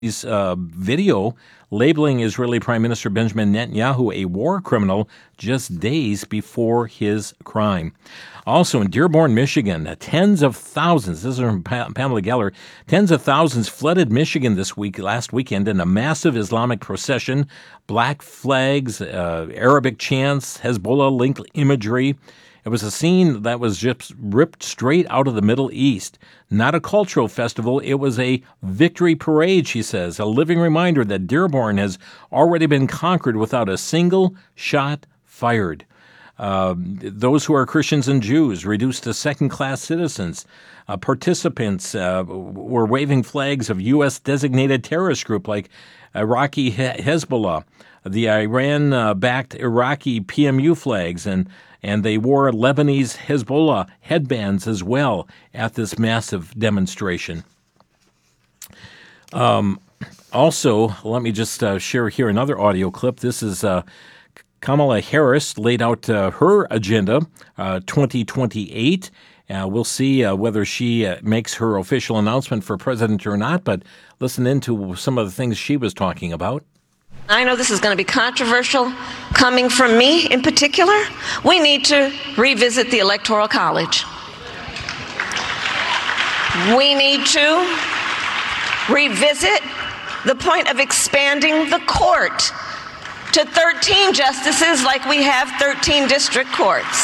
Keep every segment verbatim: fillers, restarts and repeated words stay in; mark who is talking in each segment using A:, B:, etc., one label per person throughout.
A: uh, video labeling Israeli Prime Minister Benjamin Netanyahu a war criminal just days before his crime. Also in Dearborn, Michigan, tens of thousands, this is from Pamela Geller, tens of thousands flooded Michigan this week, last weekend in a massive Islamic procession, black flags, uh, Arabic chants, Hezbollah-linked imagery. It was a scene that was just ripped straight out of the Middle East. Not a cultural festival, it was a victory parade, she says, a living reminder that Dearborn has already been conquered without a single shot fired. Uh, those who are Christians and Jews reduced to second-class citizens. Uh, participants uh, were waving flags of U S designated terrorist group like Iraqi Hezbollah, the Iran-backed Iraqi P M U flags, and and they wore Lebanese Hezbollah headbands as well at this massive demonstration. Um, also, let me just uh, share here another audio clip. This is uh, Kamala Harris laid out uh, her agenda, uh, twenty twenty-eight. Uh, we'll see uh, whether she uh, makes her official announcement for president or not, but listen into some of the things she was talking about.
B: I know this is going to be controversial coming from me in particular. We need to revisit the Electoral College. We need to revisit the point of expanding the court to thirteen justices like we have thirteen district courts.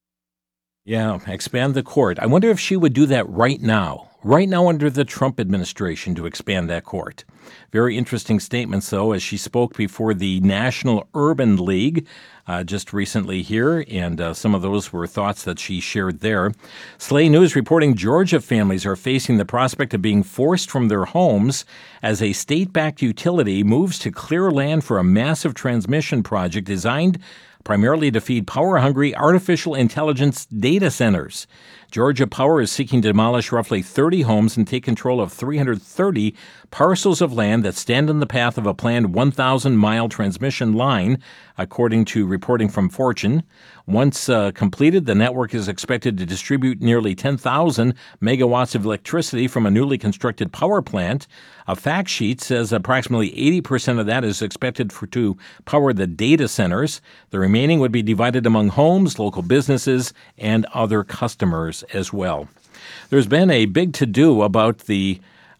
A: Yeah, expand the court. I wonder if she would do that right now, right now under the Trump administration to expand that court. Very interesting statements, though, as she spoke before the National Urban League uh, just recently here, and uh, some of those were thoughts that she shared there. Slay News reporting Georgia families are facing the prospect of being forced from their homes as a state-backed utility moves to clear land for a massive transmission project designed primarily to feed power-hungry artificial intelligence data centers. Georgia Power is seeking to demolish roughly thirty homes and take control of three hundred thirty parcels of land that stand in the path of a planned one thousand mile transmission line, according to reporting from Fortune. Once uh, completed, the network is expected to distribute nearly ten thousand megawatts of electricity from a newly constructed power plant. A fact sheet says approximately eighty percent of that is expected for, to power the data centers. The remaining would be divided among homes, local businesses, and other customers as well. There's been a big to-do about the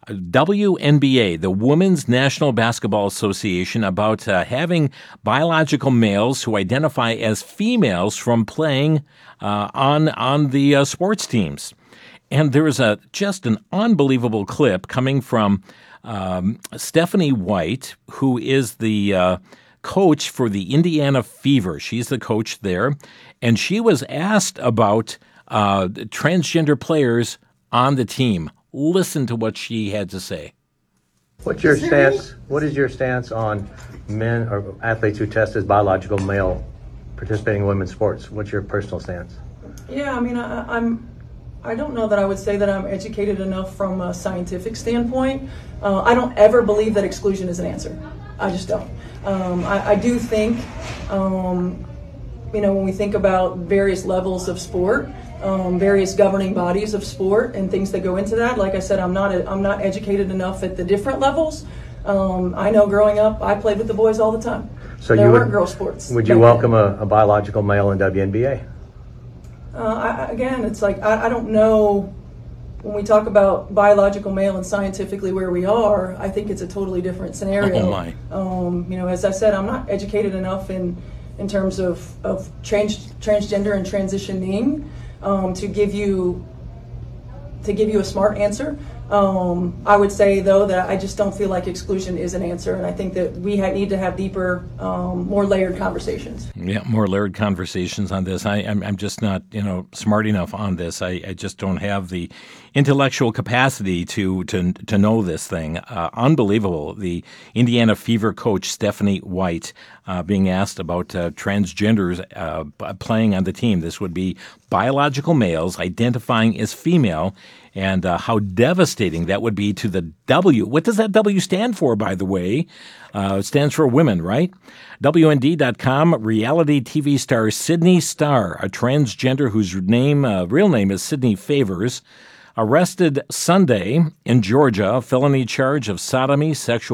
A: W N B A, the Women's National Basketball Association, about uh, having biological males who identify as females from playing uh, on on the uh, sports teams. And there is a just an unbelievable clip coming from um, Stephanie White, who is the uh, coach for the Indiana Fever. She's the coach there, and she was asked about uh, transgender players on the team. Listen to what she had to say.
C: What's your stance? What is your stance on men or athletes who test as biological male participating in women's sports? What's your personal stance?
D: Yeah, I mean, I, I'm. I don't know that I would say that I'm educated enough from a scientific standpoint. Uh, I don't ever believe that exclusion is an answer. I just don't. Um, I, I do think, um, you know, when we think about various levels of sport. Um, various governing bodies of sport and things that go into that. Like I said, I'm not a, I'm not educated enough at the different levels. Um, I know growing up, I played with the boys all the time.
C: So
D: there
C: you
D: weren't
C: would,
D: girl sports.
C: Would you welcome a, a biological male in W N B A?
D: Uh, I, again, it's like I, I don't know. When we talk about biological male and scientifically where we are, I think it's a totally different scenario.
A: Oh my.
D: Um, you know, as I said, I'm not educated enough in in terms of of trans, transgender and transitioning. Um, to give you to give you a smart answer. Um, I would say, though, that I just don't feel like exclusion is an answer, and I think that we ha- need to have deeper, um, more layered conversations.
A: Yeah, more layered conversations on this. I, I'm, I'm just not, you know, smart enough on this. I, I just don't have the intellectual capacity to to to know this thing. Uh, unbelievable. The Indiana Fever coach Stephanie White uh, being asked about uh, transgenders uh, playing on the team. This would be biological males identifying as female. And uh, how devastating that would be to the W. What does that W stand for, by the way? Uh, it stands for women, right? W N D dot com, reality T V star Sydney Starr, a transgender whose name, uh, real name is Sydney Favors, Arrested Sunday in Georgia, felony charge of sodomy, sexual